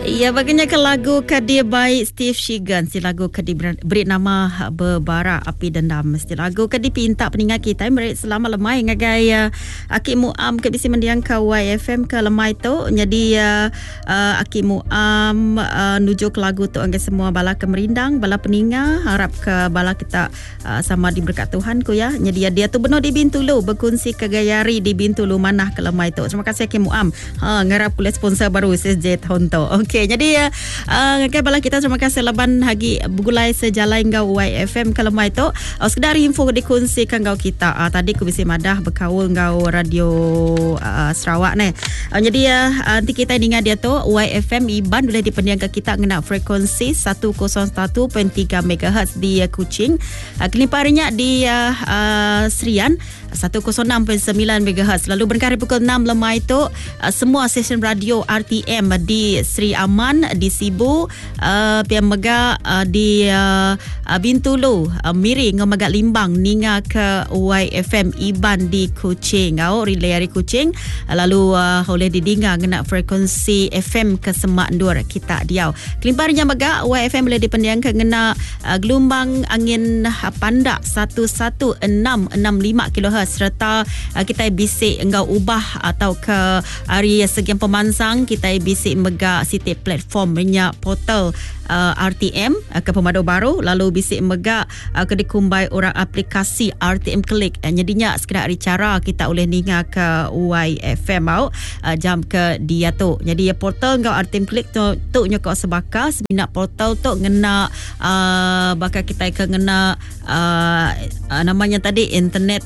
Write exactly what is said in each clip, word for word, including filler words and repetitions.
Ya, baginya ke lagu Kadir by Steve Shigan. Si lagu Kadir beri nama Berbara Api Dendam. Si lagu Kadir pinta peningat kita merit selama lemai ngagai uh, Akik Muam ke bisi mendiang ke Y F M ke lemai tu. Jadi uh, uh, Akik Muam uh, nuju ke lagu tu anggai semua bala ke merindang, bala peningat, harap ke bala kita uh, sama diberkat Tuhan ku ya. Jadi uh, dia tu benar di Bintulu, berkongsi ke gayari di Bintulu manah ke lemai tu. Terima kasih Akik Muam. Ha, ngarap kulit sponsor baru S S J tahun tu. Okey, jadi uh, okay, bala kita terima kasih laban hagi begulai sejalan ngau Y F M kalau mai tu. Uh, sekedar info dikongsikan ngau kita. Uh, tadi ku bisi madah berkaul ngau radio uh, Sarawak ni. Uh, jadi uh, nanti kita dengar dia tu Y F M Iban boleh dipendiang ke kita ngena frekuensi seratus satu perpuluhan tiga megahertz di uh, Kuching. Uh, Kelimpahannya di uh, uh, Serian seratus enam perpuluhan sembilan megahertz. Lalu berkali pukul enam lemai itu uh, semua stesen radio R T M di Sri Aman, di Sibu, uh, Pian Mega, uh, di uh, uh, Bintulu, uh, Miri Ngomagak Limbang, Ninga ke Y F M Iban di Kuching. Oh, relay dari Kuching. Uh, lalu uh, boleh didengar kena frekuensi F M ke Semak Ndur kita diau. Kelimpahannya Mega Y F M boleh dipendiang ke kena uh, gelombang angin uh, pandak seratus enam puluh enam lima kilohertz serta uh, kita bisik engkau ubah atau ke hari sekian pemansang kita bisik mega siti platform minyak portal uh, R T M uh, ke Pemadau Baru, lalu bisik mega uh, ke dikumbai orang aplikasi R T M Klik. Uh, jadinya sekedar hari cara kita boleh ninga ke Y F M mau uh, jam ke dia tu. Jadi ya portal engkau R T M Klik tu tu nyokok sebaka seminat portal tu ngena uh, bakal kita ke ngena uh, uh, namanya tadi internet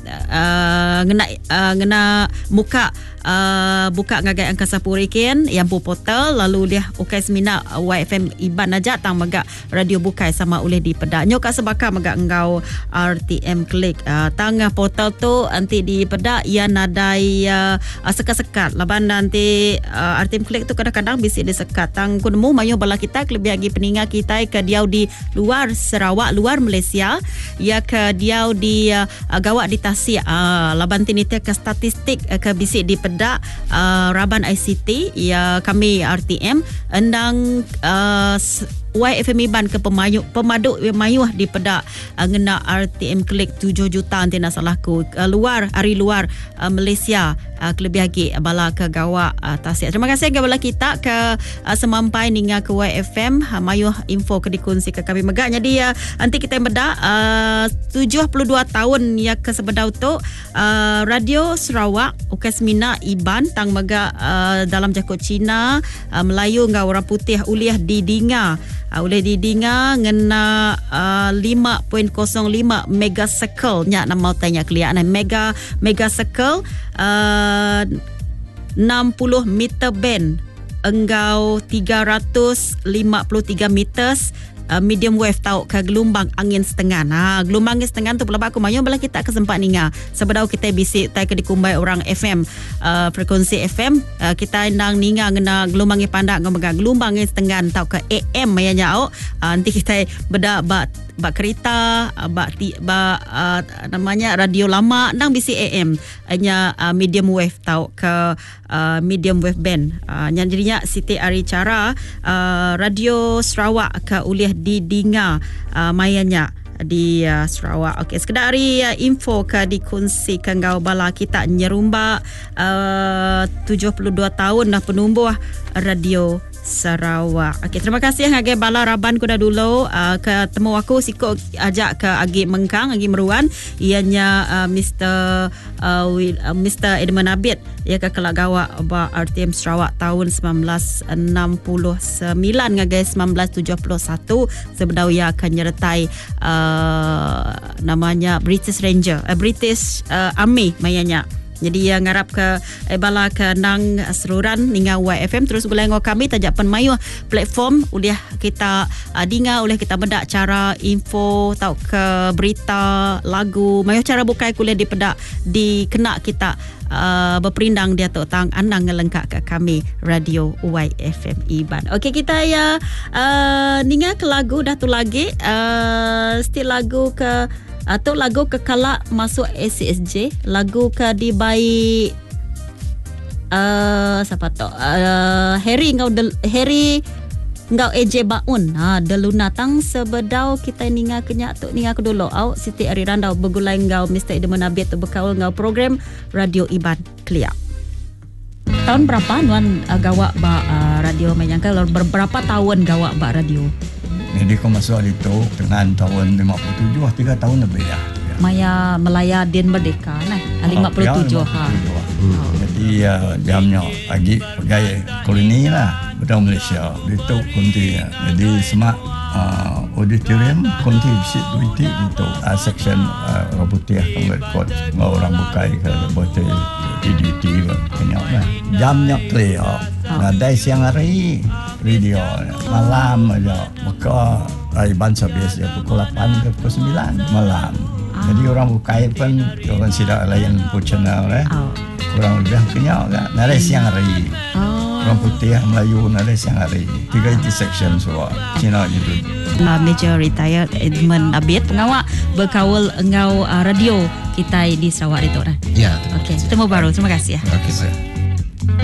uh, ngena uh, ngena muka uh, buka ngagai angkasa purikin yang pu portal, lalu dia ukai semina Y F M Iban aja tang maga radio bukai sama oleh di pedak nyoka sebaka maga engkau R T M Klik uh, tang portal tu nanti di pedak ia nadai uh, sekat-sekat laban nanti uh, R T M Klik tu kadang-kadang bisa disekat tang kunemu mayo bala kita lebih lagi peningat kita ke diau di luar Sarawak, luar Malaysia ia ke diau di uh, gawak di Tasik uh, laban tinite ke statistik uh, ke bisik di pedak uh, Raban I C T ya kami R T M endang uh, Y F M Iban ke pemayu pemaduk mayuh di pedak uh, ngena R T M Klik tujuh juta nanti nak salahku uh, luar hari luar uh, Malaysia uh, kelebih lagi bala ke gawak uh, Tasik. Terima kasih kepada kita ke uh, semampai ninga ke Y F M uh, mayuh info ke dikongsi ke kami megak. Jadi uh, nanti kita bedak uh, tujuh puluh dua tahun ya ke sebedau tu uh, radio Sarawak ukas mina Iban tang megak uh, dalam jakut Cina uh, Melayu ngau orang putih uliah di Dinga. Uh, boleh didengar ngena uh, lima perpuluhan kosong lima megacycle nya nama tanya keliak nah mega megacycle uh, enam puluh meter band enggau tiga ratus lima puluh tiga meters Uh, medium wave tau ke gelombang angin setengah. Ha, gelombang angin setengah tu pelabak aku mayu bala kita kesempat ninga. Sebedau kita bisik tai ke dikumbai orang F M uh, frekuensi F M uh, kita nang ninga ngena gelombang angin pandak ngomong gelombang angin setengah tau ke A M mayanya au. Uh, nanti kita beda bak bak kereta bak bak uh, namanya radio lama nang bisik A M hanya uh, medium wave tau ke uh, medium wave band. Uh, yang jadinya Siti Ari cara uh, radio Sarawak ke uliah di Dinga uh, mayanya di uh, Sarawak. Okey, sekedar hari uh, info ke dikongsikan gau bala kita nyerumba uh, tujuh puluh dua tahun dah penumbuh radio Sarawak. Okey, terima kasih ngagai bala Raban kuda dulu uh, ke temu aku siko ajak ke Agi Mengkang, Agi Meruan ianya uh, Mister uh, Will, uh, Mister Edmund Abid ia ke kelak gawak ba R T M Sarawak tahun sembilan belas enam puluh sembilan ngagai sembilan belas tujuh puluh satu sebedau ia akan nyertai uh, namanya British Ranger, uh, British uh, Army mayanya. Jadi yang ngarap ke eh, bala ke nang seruran ninga Y F M terus boleh ngau kami tajak penmayu platform uliah kita uh, dinga uliah kita bedak cara info tau ke berita lagu mayu cara bukai kuliah di pedak di kena kita uh, berperindang dia tu tang anang ngelengkak ke kami radio Y F M Iban. Okey kita ya uh, ninga ke lagu dah tu lagi uh, still lagu ke atau lagu kekalak masuk S C S J lagu ke di baik uh, siapa tu uh, Harry ngau Harry Ngau eje baun. Ha deluna tang sebedau kita ninga kenyak tu ninga kedulu. Au Siti Ari Randau begulai ngau Mister Edmund Abid tu berkaul ngau program Radio Iban Clear. Tahun berapa Nuan uh, gawak ba uh, radio menyangka berapa tahun gawak ba radio? Jadi kau masuk itu dengan tahun lima puluh tujuh, tiga tahun lebih dah. Maya Melaya Din Merdeka nah lima puluh tujuh ha. Hmm. Jadi uh, jamnya pagi pegawai koloni lah betul Malaysia itu konti. Jadi semua uh, auditorium konti visit duiti itu uh, section uh, robotik yang rekod ngau orang bukai ke robotik D D T kenyap lah. Jamnya clear. Nah dari siang hari radio malam aja maka dari Bansa biasa pukul lapan ke pukul sembilan malam. Jadi orang bukai pun orang sidak layan pun channel eh. Oh. Orang lebih kenyal kan. Nada siang hari. Oh. Orang putih Melayu nada siang hari. Tiga itu section semua. Cina itu. Uh, Major Retired Edmund Abid pengawal berkawal engau uh, radio kita di Sarawak itu dah. Ya. Okey, temu baru. Terima kasih ya. Okey, saya.